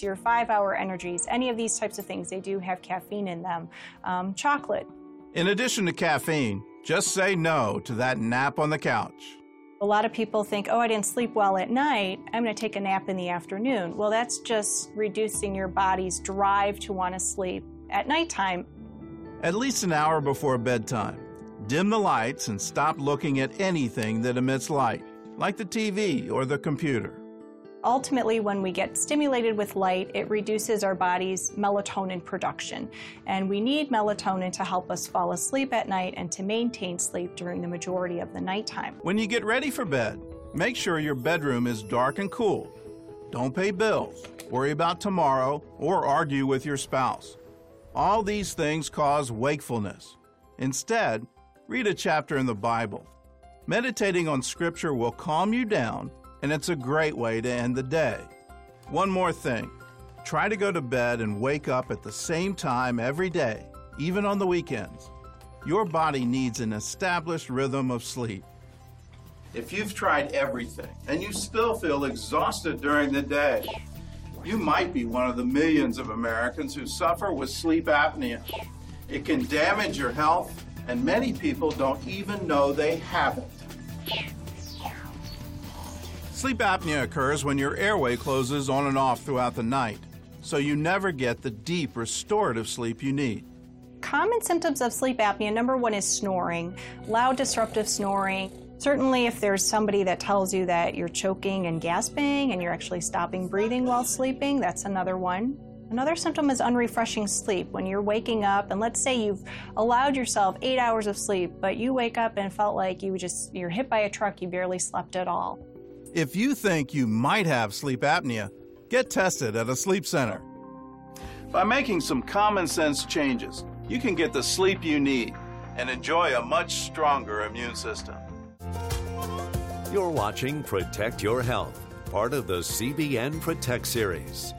Oats, your 5-hour energies, any of these types of things, they do have caffeine in them. Chocolate. In addition to caffeine, just say no to that nap on the couch. A lot of people think, oh, I didn't sleep well at night, I'm going to take a nap in the afternoon. Well, that's just reducing your body's drive to want to sleep at nighttime. At least an hour before bedtime, dim the lights and stop looking at anything that emits light, like the TV or the computer. Ultimately, when we get stimulated with light, it reduces our body's melatonin production. And we need melatonin to help us fall asleep at night and to maintain sleep during the majority of the nighttime. When you get ready for bed, make sure your bedroom is dark and cool. Don't pay bills, worry about tomorrow, or argue with your spouse. All these things cause wakefulness. Instead, read a chapter in the Bible. Meditating on Scripture will calm you down, and it's a great way to end the day. One more thing, try to go to bed and wake up at the same time every day, even on the weekends. Your body needs an established rhythm of sleep. If you've tried everything and you still feel exhausted during the day, you might be one of the millions of Americans who suffer with sleep apnea. It can damage your health, and many people don't even know they have it. Sleep apnea occurs when your airway closes on and off throughout the night, so you never get the deep restorative sleep you need. Common symptoms of sleep apnea, number one is snoring, loud disruptive snoring. Certainly if there's somebody that tells you that you're choking and gasping and you're actually stopping breathing while sleeping, that's another one. Another symptom is unrefreshing sleep. When you're waking up, and let's say you've allowed yourself 8 hours of sleep, but you wake up and felt like you're hit by a truck, you barely slept at all. If you think you might have sleep apnea, get tested at a sleep center. By making some common sense changes, you can get the sleep you need and enjoy a much stronger immune system. You're watching Protect Your Health, part of the CBN Protect series.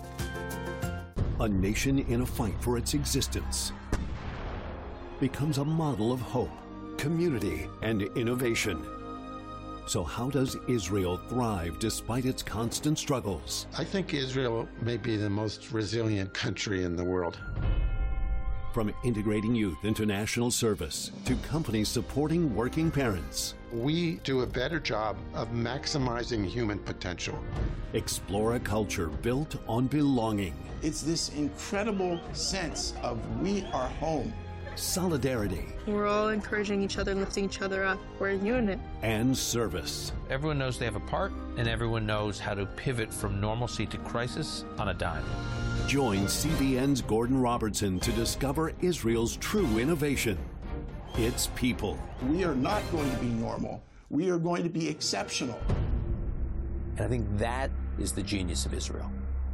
A nation in a fight for its existence becomes a model of hope, community, and innovation. So how does Israel thrive despite its constant struggles? I think Israel may be the most resilient country in the world. From integrating youth into national service to companies supporting working parents. We do a better job of maximizing human potential. Explore a culture built on belonging. It's this incredible sense of we are home. Solidarity. We're all encouraging each other, lifting each other up. We're a unit. And service. Everyone knows they have a part, and everyone knows how to pivot from normalcy to crisis on a dime. Join CBN's Gordon Robertson to discover Israel's true innovation. Its people. We are not going to be normal. We are going to be exceptional. And I think that is the genius of Israel.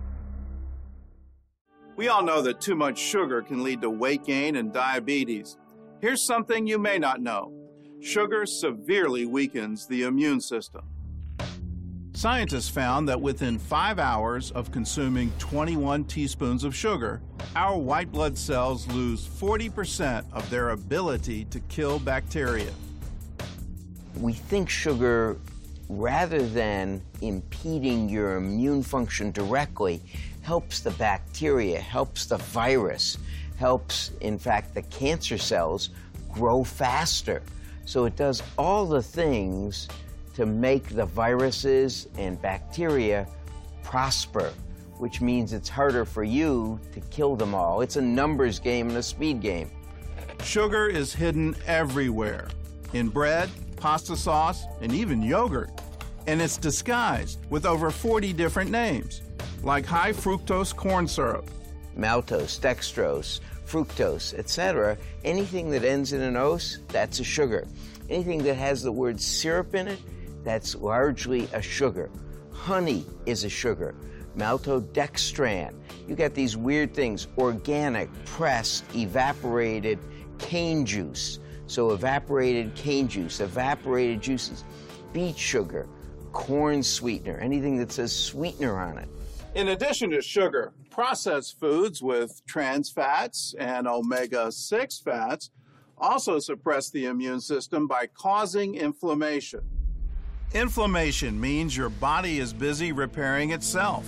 We all know that too much sugar can lead to weight gain and diabetes. Here's something you may not know. Sugar severely weakens the immune system. Scientists found that within 5 hours of consuming 21 teaspoons of sugar, our white blood cells lose 40% of their ability to kill bacteria. We think sugar, rather than impeding your immune function directly, helps the bacteria, helps the virus, helps, in fact, the cancer cells grow faster. So it does all the things to make the viruses and bacteria prosper, which means it's harder for you to kill them all. It's a numbers game and a speed game. Sugar is hidden everywhere, in bread, pasta sauce, and even yogurt. And it's disguised with over 40 different names, like high fructose corn syrup, maltose, dextrose, fructose, etc. Anything that ends in an ose, that's a sugar. Anything that has the word syrup in it, that's largely a sugar. Honey is a sugar. Maltodextran. You got these weird things, organic, pressed, evaporated cane juice. So evaporated cane juice, evaporated juices, beet sugar, corn sweetener, anything that says sweetener on it. In addition to sugar, processed foods with trans fats and omega-6 fats also suppress the immune system by causing inflammation. Inflammation means your body is busy repairing itself.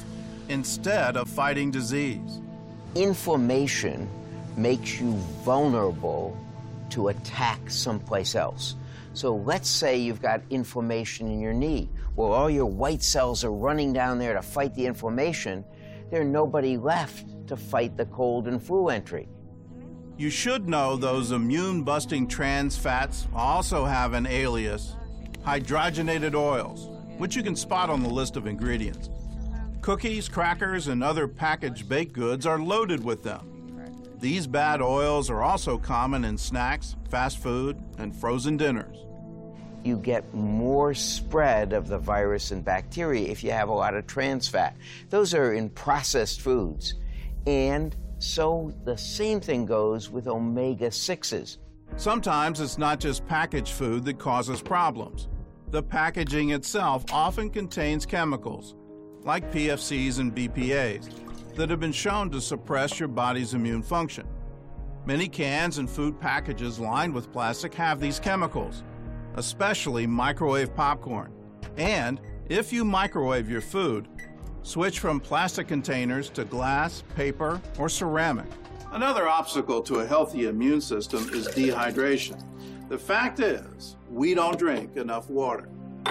instead of fighting disease. Inflammation makes you vulnerable to attack someplace else. So let's say you've got inflammation in your knee. Well, all your white cells are running down there to fight the inflammation. There's nobody left to fight the cold and flu entry. You should know those immune-busting trans fats also have an alias, hydrogenated oils, which you can spot on the list of ingredients. Cookies, crackers, and other packaged baked goods are loaded with them. These bad oils are also common in snacks, fast food, and frozen dinners. You get more spread of the virus and bacteria if you have a lot of trans fat. Those are in processed foods. And so the same thing goes with omega-6s. Sometimes it's not just packaged food that causes problems. The packaging itself often contains chemicals, like PFCs and BPAs, that have been shown to suppress your body's immune function. Many cans and food packages lined with plastic have these chemicals, especially microwave popcorn. And if you microwave your food, switch from plastic containers to glass, paper, or ceramic. Another obstacle to a healthy immune system is dehydration. The fact is, we don't drink enough water.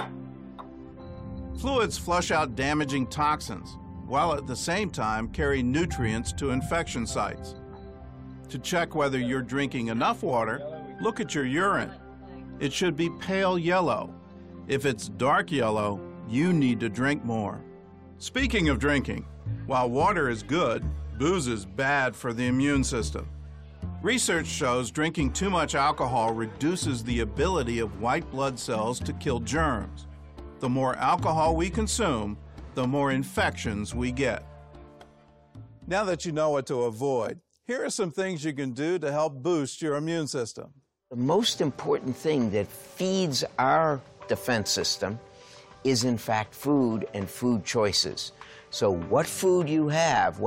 Fluids flush out damaging toxins, while at the same time carry nutrients to infection sites. To check whether you're drinking enough water, look at your urine. It should be pale yellow. If it's dark yellow, you need to drink more. Speaking of drinking, while water is good, booze is bad for the immune system. Research shows drinking too much alcohol reduces the ability of white blood cells to kill germs. The more alcohol we consume, the more infections we get. Now that you know what to avoid, here are some things you can do to help boost your immune system. The most important thing that feeds our defense system is in fact food and food choices. So what foods you have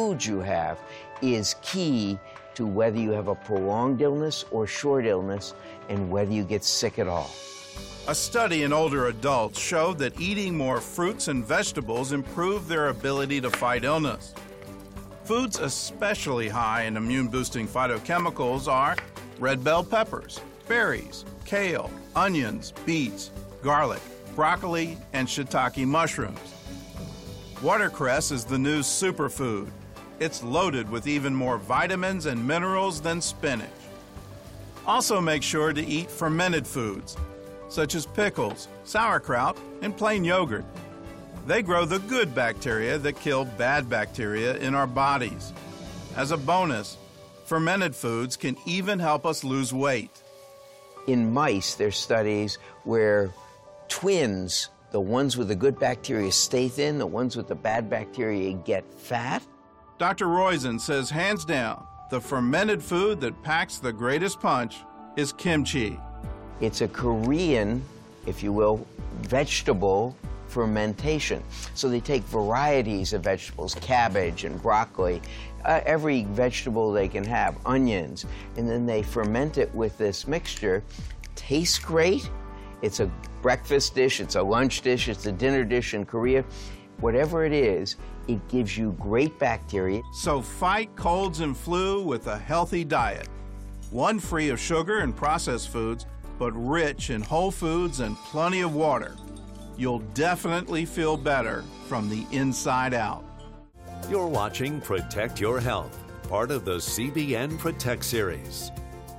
is key to whether you have a prolonged illness or short illness and whether you get sick at all. A study in older adults showed that eating more fruits and vegetables improved their ability to fight illness. Foods especially high in immune-boosting phytochemicals are red bell peppers, berries, kale, onions, beets, garlic, broccoli, and shiitake mushrooms. Watercress is the new superfood. It's loaded with even more vitamins and minerals than spinach. Also make sure to eat fermented foods, such as pickles, sauerkraut, and plain yogurt. They grow the good bacteria that kill bad bacteria in our bodies. As a bonus, fermented foods can even help us lose weight. In mice, there's studies where twins, the ones with the good bacteria stay thin, the ones with the bad bacteria get fat. Dr. Roizen says hands down, the fermented food that packs the greatest punch is kimchi. It's a Korean, if you will, vegetable fermentation. So they take varieties of vegetables, cabbage and broccoli, every vegetable they can have, onions, and then they ferment it with this mixture. Tastes great. It's a breakfast dish, it's a lunch dish, it's a dinner dish in Korea. Whatever it is, it gives you great bacteria. So fight colds and flu with a healthy diet. One free of sugar and processed foods, but rich in whole foods and plenty of water. You'll definitely feel better from the inside out. You're watching Protect Your Health, part of the CBN Protect series.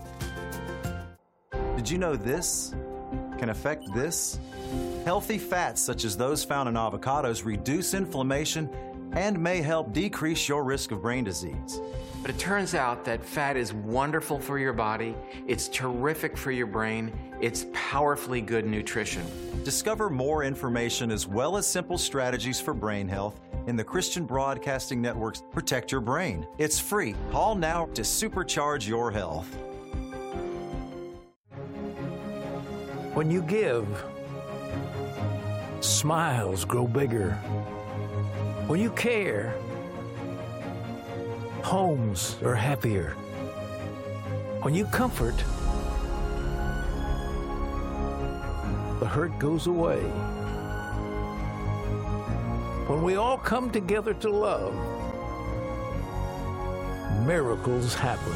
Did you know this can affect this? Healthy fats, such as those found in avocados, reduce inflammation and may help decrease your risk of brain disease. But it turns out that fat is wonderful for your body, it's terrific for your brain, it's powerfully good nutrition. Discover more information as well as simple strategies for brain health in the Christian Broadcasting Network's Protect Your Brain. It's free. Call now to supercharge your health. When you give, smiles grow bigger. When you care, homes are happier. When you comfort, the hurt goes away. When we all come together to love, miracles happen.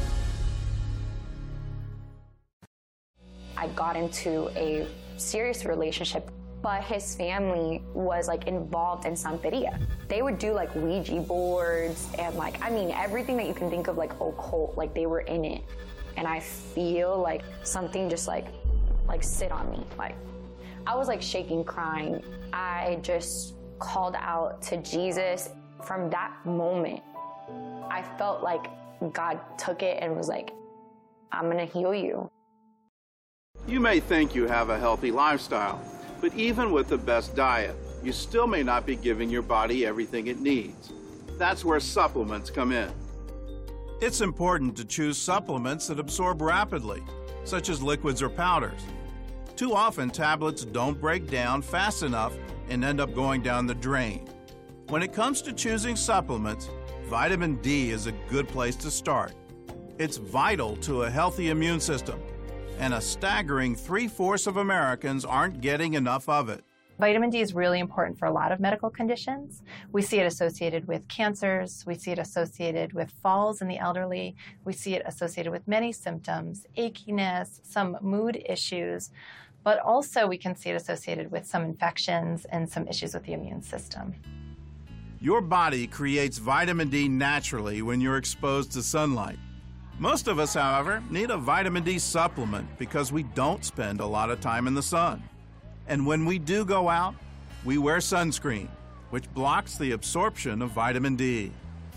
I got into a serious relationship, but his family was like involved in Santeria. They would do like Ouija boards and everything that you can think of like occult, like they were in it. And I feel like something just like sit on me. Like I was like shaking, crying. I just called out to Jesus. From that moment, I felt like God took it and was like, I'm gonna heal you. You may think you have a healthy lifestyle, but even with the best diet, you still may not be giving your body everything it needs. That's where supplements come in. It's important to choose supplements that absorb rapidly, such as liquids or powders. Too often, tablets don't break down fast enough and end up going down the drain. When it comes to choosing supplements, vitamin D is a good place to start. It's vital to a healthy immune system, and a staggering 3/4 of Americans aren't getting enough of it. Vitamin D is really important for a lot of medical conditions. We see it associated with cancers. We see it associated with falls in the elderly. We see it associated with many symptoms, achiness, some mood issues, but also we can see it associated with some infections and some issues with the immune system. Your body creates vitamin D naturally when you're exposed to sunlight. Most of us, however, need a vitamin D supplement because we don't spend a lot of time in the sun. And when we do go out, we wear sunscreen, which blocks the absorption of vitamin D.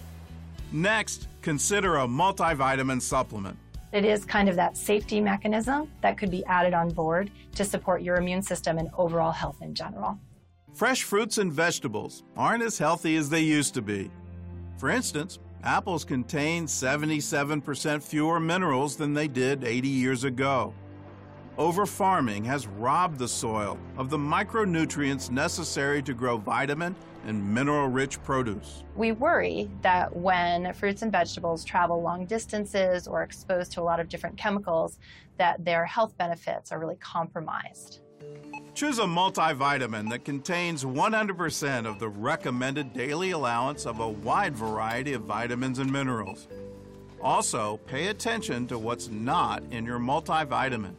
Next, consider a multivitamin supplement. It is kind of that safety mechanism that could be added on board to support your immune system and overall health in general. Fresh fruits and vegetables aren't as healthy as they used to be. For instance, apples contain 77% fewer minerals than they did 80 years ago. Over-farming has robbed the soil of the micronutrients necessary to grow vitamin and mineral-rich produce. We worry that when fruits and vegetables travel long distances or exposed to a lot of different chemicals, that their health benefits are really compromised. Choose a multivitamin that contains 100% of the recommended daily allowance of a wide variety of vitamins and minerals. Also, pay attention to what's not in your multivitamin.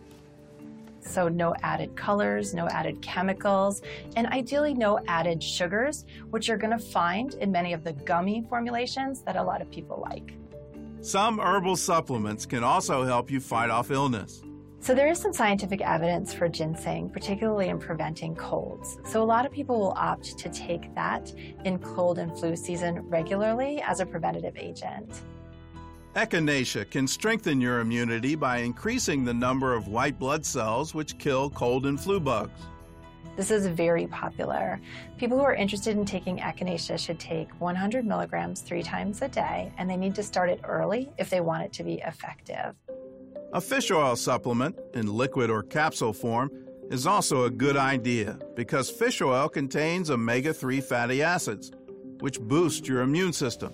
So no added colors, no added chemicals, and ideally no added sugars, which you're going to find in many of the gummy formulations that a lot of people like. Some herbal supplements can also help you fight off illness. So there is some scientific evidence for ginseng, particularly in preventing colds. So a lot of people will opt to take that in cold and flu season regularly as a preventative agent. Echinacea can strengthen your immunity by increasing the number of white blood cells which kill cold and flu bugs. This is very popular. People who are interested in taking echinacea should take 100 milligrams 3 times a day, and they need to start it early if they want it to be effective. A fish oil supplement in liquid or capsule form is also a good idea because fish oil contains omega-3 fatty acids, which boost your immune system.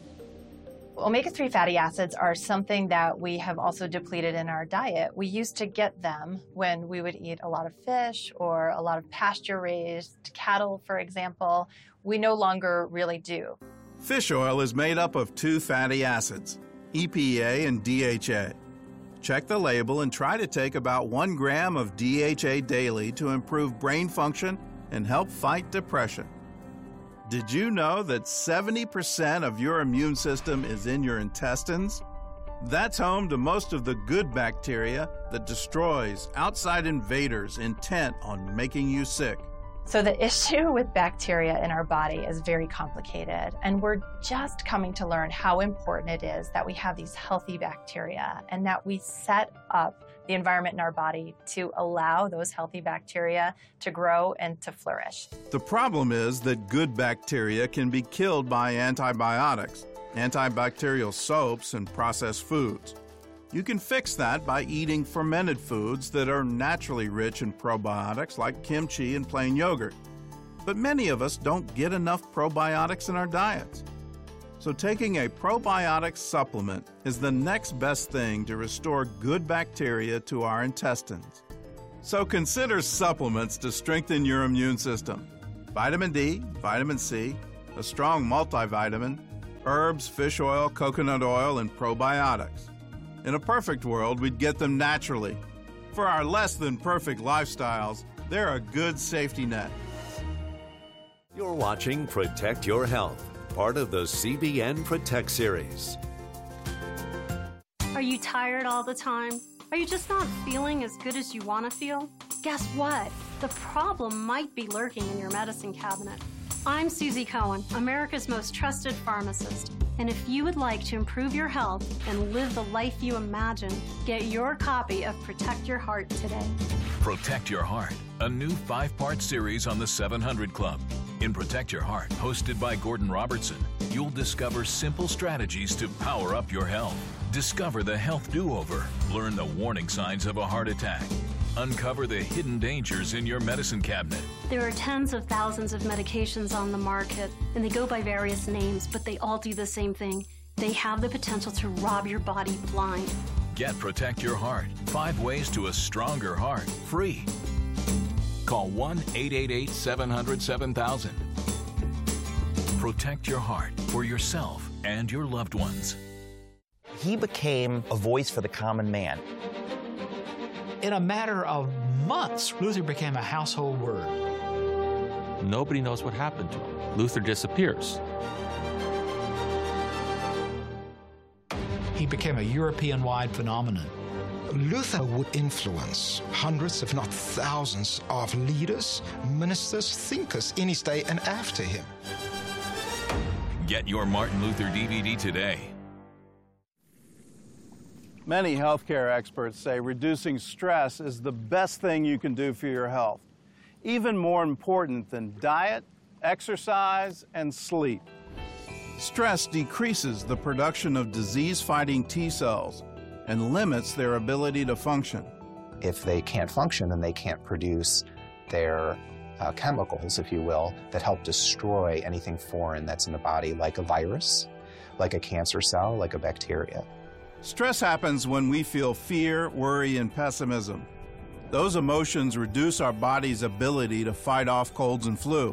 Omega-3 fatty acids are something that we have also depleted in our diet. We used to get them when we would eat a lot of fish or a lot of pasture-raised cattle, for example. We no longer really do. Fish oil is made up of 2 fatty acids, EPA and DHA. Check the label and try to take about 1 gram of DHA daily to improve brain function and help fight depression. Did you know that 70% of your immune system is in your intestines? That's home to most of the good bacteria that destroys outside invaders intent on making you sick. So the issue with bacteria in our body is very complicated, and we're just coming to learn how important it is that we have these healthy bacteria and that we set up the environment in our body to allow those healthy bacteria to grow and to flourish. The problem is that good bacteria can be killed by antibiotics, antibacterial soaps, and processed foods. You can fix that by eating fermented foods that are naturally rich in probiotics like kimchi and plain yogurt. But many of us don't get enough probiotics in our diets. So taking a probiotic supplement is the next best thing to restore good bacteria to our intestines. So consider supplements to strengthen your immune system. vitamin D, vitamin C, a strong multivitamin, herbs, fish oil, coconut oil, and probiotics. In a perfect world, we'd get them naturally. For our less than perfect lifestyles, they're a good safety net. You're watching Protect Your Health, part of the CBN Protect series. Are you tired all the time? Are you just not feeling as good as you want to feel? Guess what? The problem might be lurking in your medicine cabinet. I'm Susie Cohen, America's most trusted pharmacist. And if you would like to improve your health and live the life you imagine, get your copy of Protect Your Heart today. Protect Your Heart, a new 5-part series on the 700 Club. In Protect Your Heart, hosted by Gordon Robertson, you'll discover simple strategies to power up your health. Discover the health do-over. Learn the warning signs of a heart attack. Uncover the hidden dangers in your medicine cabinet. There are tens of thousands of medications on the market, and they go by various names, but they all do the same thing. They have the potential to rob your body blind. Get Protect Your Heart. 5 ways to a stronger heart. Free. Call 1-888-700-7000. Protect your heart for yourself and your loved ones. He became a voice for the common man. In a matter of months, Luther became a household word. Nobody knows what happened to him. Luther disappears. He became a European-wide phenomenon. Luther would influence hundreds, if not thousands, of leaders, ministers, thinkers in his day and after him. Get your Martin Luther DVD today. Many healthcare experts say reducing stress is the best thing you can do for your health, even more important than diet, exercise, and sleep. Stress decreases the production of disease-fighting T cells and limits their ability to function. If they can't function, then they can't produce their chemicals, if you will, that help destroy anything foreign that's in the body, like a virus, like a cancer cell, like a bacteria. Stress happens when we feel fear, worry, and pessimism. Those emotions reduce our body's ability to fight off colds and flu.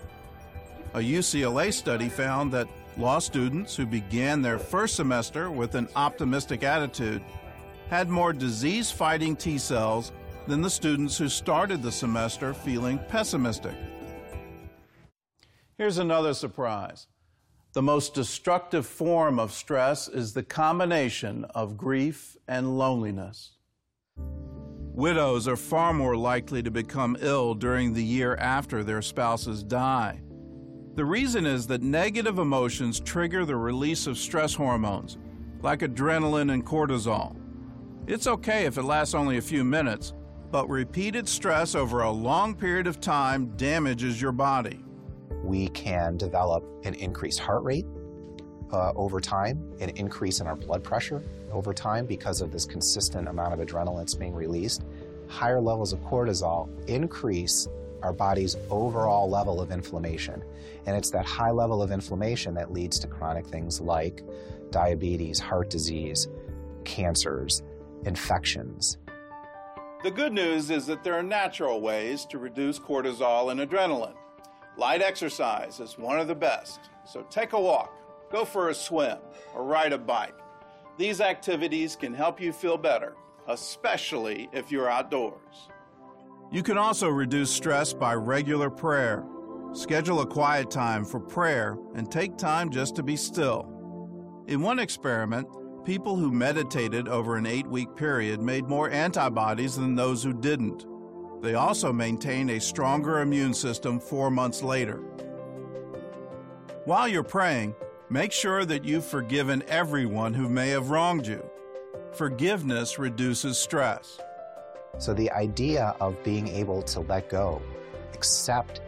A UCLA study found that law students who began their first semester with an optimistic attitude had more disease-fighting T cells than the students who started the semester feeling pessimistic. Here's another surprise. The most destructive form of stress is the combination of grief and loneliness. Widows are far more likely to become ill during the year after their spouses die. The reason is that negative emotions trigger the release of stress hormones, like adrenaline and cortisol. It's okay if it lasts only a few minutes, but repeated stress over a long period of time damages your body. We can develop an increased heart rate over time, an increase in our blood pressure over time because of this consistent amount of adrenaline that's being released. Higher levels of cortisol increase our body's overall level of inflammation. And it's that high level of inflammation that leads to chronic things like diabetes, heart disease, cancers, infections. The good news is that there are natural ways to reduce cortisol and adrenaline. Light exercise is one of the best, so take a walk, go for a swim, or ride a bike. These activities can help you feel better, especially if you're outdoors. You can also reduce stress by regular prayer. Schedule a quiet time for prayer and take time just to be still. In one experiment, people who meditated over an 8-week period made more antibodies than those who didn't. They also maintain a stronger immune system 4 months later. While you're praying, make sure that you've forgiven everyone who may have wronged you. Forgiveness reduces stress. So the idea of being able to let go, accept,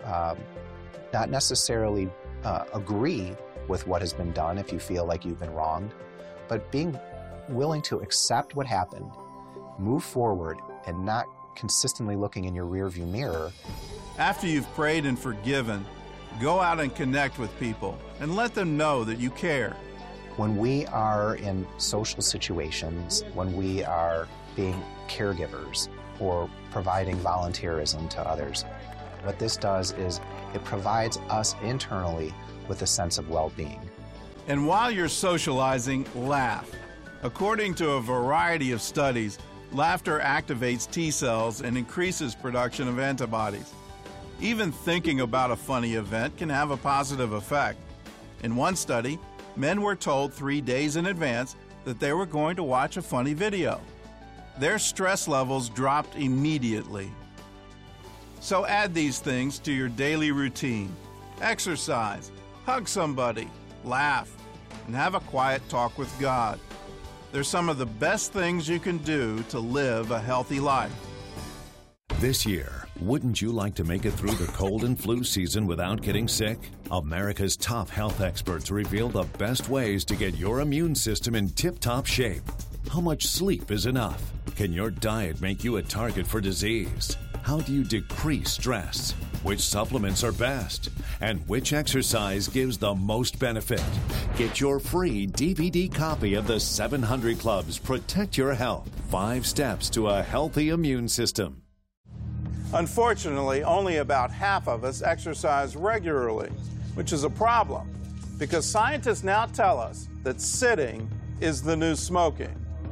not necessarily agree with what has been done if you feel like you've been wronged, but being willing to accept what happened, move forward, and not consistently looking in your rearview mirror. After you've prayed and forgiven, go out and connect with people and let them know that you care. When we are in social situations, when we are being caregivers or providing volunteerism to others, What this does is it provides us internally with a sense of well-being. And while you're socializing, laugh. According to a variety of studies, laughter activates T cells and increases production of antibodies. Even thinking about a funny event can have a positive effect. In one study, men were told 3 days in advance that they were going to watch a funny video. Their stress levels dropped immediately. So add these things to your daily routine. Exercise, hug somebody, laugh, and have a quiet talk with God. They're some of the best things you can do to live a healthy life. This year, wouldn't you like to make it through the cold and flu season without getting sick? America's top health experts reveal the best ways to get your immune system in tip-top shape. How much sleep is enough? Can your diet make you a target for disease? How do you decrease stress? Which supplements are best? And which exercise gives the most benefit? Get your free DVD copy of the 700 Club's Protect Your Health, 5 Steps to a Healthy Immune System. Unfortunately, only about half of us exercise regularly, which is a problem because scientists now tell us that sitting is the new smoking.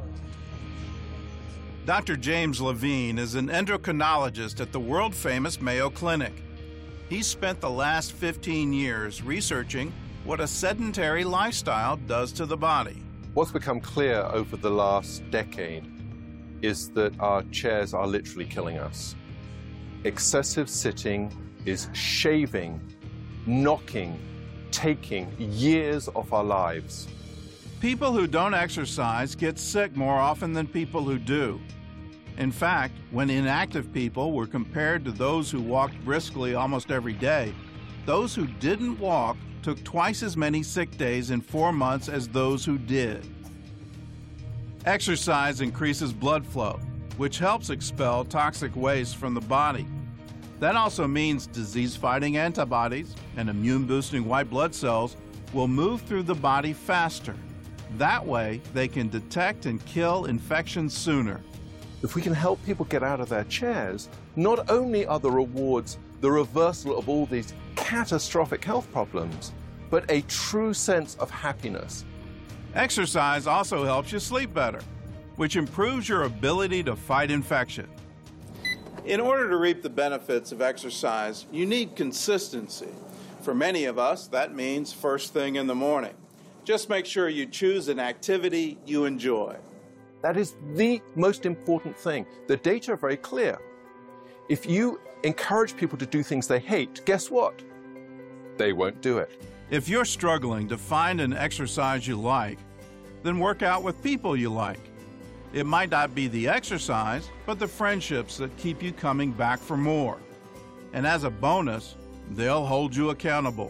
Dr. James Levine is an endocrinologist at the world-famous Mayo Clinic. He spent the last 15 years researching what a sedentary lifestyle does to the body. What's become clear over the last decade is that our chairs are literally killing us. Excessive sitting is shaving, knocking, taking years of our lives. People who don't exercise get sick more often than people who do. In fact, when inactive people were compared to those who walked briskly almost every day, those who didn't walk took twice as many sick days in 4 months as those who did. Exercise increases blood flow, which helps expel toxic waste from the body. That also means disease-fighting antibodies and immune-boosting white blood cells will move through the body faster. That way, they can detect and kill infections sooner. If we can help people get out of their chairs, not only are the rewards the reversal of all these catastrophic health problems, but a true sense of happiness. Exercise also helps you sleep better, which improves your ability to fight infection. In order to reap the benefits of exercise, you need consistency. For many of us, that means first thing in the morning. Just make sure you choose an activity you enjoy. That is the most important thing. The data are very clear. If you encourage people to do things they hate, guess what? They won't do it. If you're struggling to find an exercise you like, then work out with people you like. It might not be the exercise, but the friendships that keep you coming back for more. And as a bonus, they'll hold you accountable.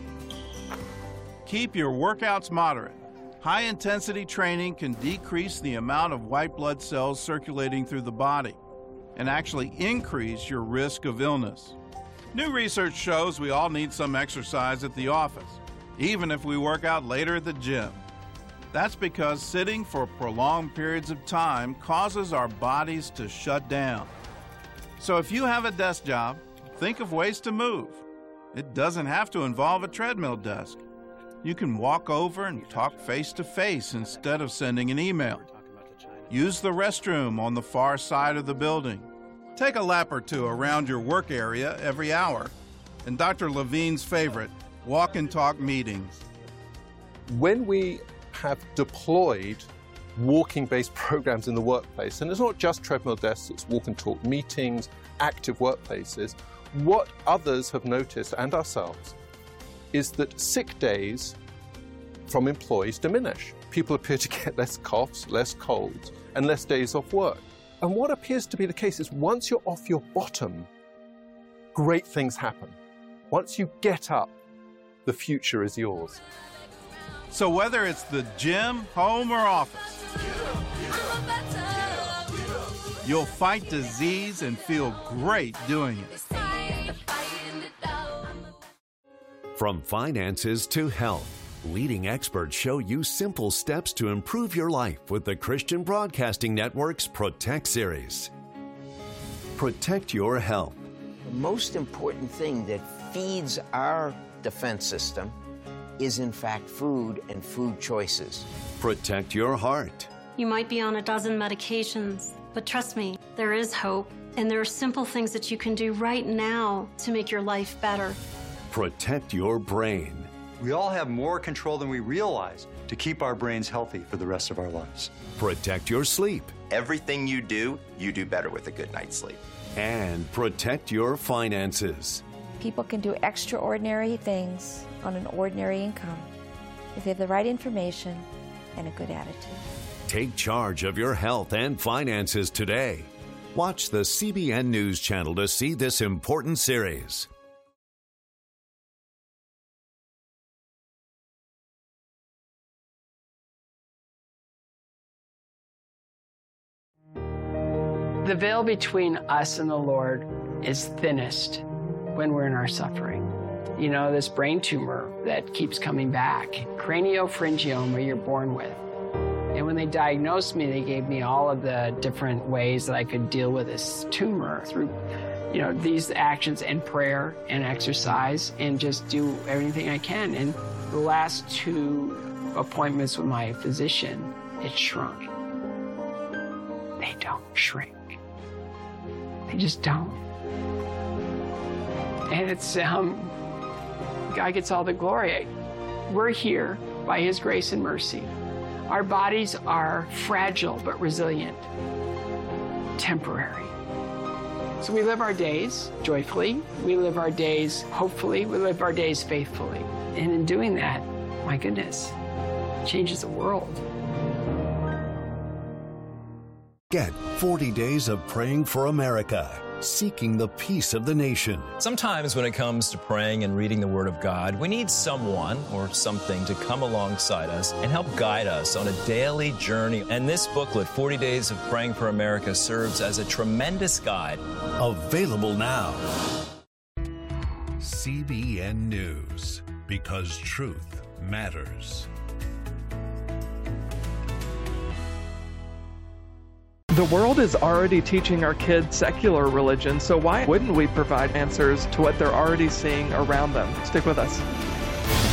Keep your workouts moderate. High-intensity training can decrease the amount of white blood cells circulating through the body and actually increase your risk of illness. New research shows we all need some exercise at the office, even if we work out later at the gym. That's because sitting for prolonged periods of time causes our bodies to shut down. So if you have a desk job, think of ways to move. It doesn't have to involve a treadmill desk. You can walk over and talk face-to-face instead of sending an email. Use the restroom on the far side of the building. Take a lap or two around your work area every hour. And Dr. Levine's favorite, walk and talk meetings. When we have deployed walking-based programs in the workplace, and it's not just treadmill desks, it's walk and talk meetings, active workplaces, what others have noticed, and ourselves, is that sick days from employees diminish. People appear to get less coughs, less colds, and less days off work. And what appears to be the case is once you're off your bottom, great things happen. Once you get up, the future is yours. So whether it's the gym, home, or office, you'll fight disease and feel great doing it. From finances to health, leading experts show you simple steps to improve your life with the Christian Broadcasting Network's Protect series. Protect Your Health. most important thing that feeds our defense system is in fact food and food choices. Protect your heart. You might be on a dozen medications, but trust me, there is hope. And there are simple things that you can do right now to make your life better. Protect your brain. We all have more control than we realize to keep our brains healthy for the rest of our lives. Protect your sleep. Everything you do better with a good night's sleep. And protect your finances. People can do extraordinary things on an ordinary income if they have the right information and a good attitude. Take charge of your health and finances today. Watch the CBN News Channel to see this important series. The veil between us and the Lord is thinnest when we're in our suffering. You know, this brain tumor that keeps coming back, craniopharyngioma you're born with. And when they diagnosed me, they gave me all of the different ways that I could deal with this tumor through, you know, these actions and prayer and exercise and just do everything I can. And the last 2 appointments with my physician, it shrunk. They don't shrink. They just don't. And it's, God gets all the glory. We're here by His grace and mercy. Our bodies are fragile but resilient, temporary. So we live our days joyfully, we live our days hopefully, we live our days faithfully. And in doing that, my goodness, it changes the world. Get 40 days of praying for America, seeking the peace of the nation. Sometimes when it comes to praying and reading the Word of God, we need someone or something to come alongside us and help guide us on a daily journey. And this booklet, 40 Days of Praying for America, serves as a tremendous guide. Available now. CBN News, because truth matters. The world is already teaching our kids secular religion, so why wouldn't we provide answers to what they're already seeing around them? Stick with us.